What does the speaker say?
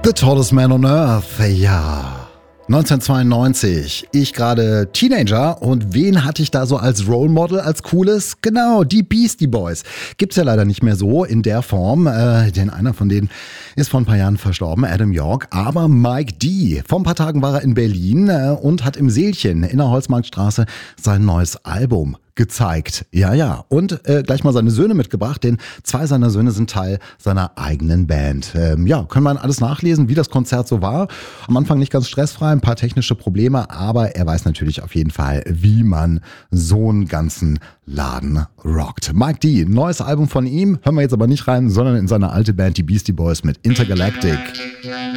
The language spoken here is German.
The Tallest Man on Earth, ja. 1992, ich gerade Teenager und wen hatte ich da so als Role Model, als cooles? Genau, die Beastie Boys. Gibt's ja leider nicht mehr so in der Form, denn einer von denen ist vor ein paar Jahren verstorben, Adam York, aber Mike D. Vor ein paar Tagen war er in Berlin und hat im Seelchen in der Holzmarktstraße sein neues Album gezeigt. Ja. Und gleich mal seine Söhne mitgebracht, denn 2 seiner Söhne sind Teil seiner eigenen Band. Können wir alles nachlesen, wie das Konzert so war. Am Anfang nicht ganz stressfrei, ein paar technische Probleme, aber er weiß natürlich auf jeden Fall, wie man so einen ganzen Laden rockt. Mike D., neues Album von ihm, hören wir jetzt aber nicht rein, sondern in seine alte Band, die Beastie Boys mit Intergalactic.